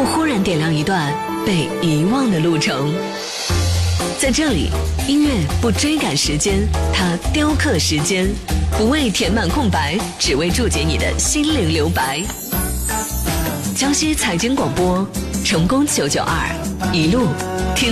或忽然点亮一段被遗忘的路程。在这里，音乐不追赶时间，它雕刻时间，不为填满空白，只为注解你的心灵留白。江西财经广播，成功992，一路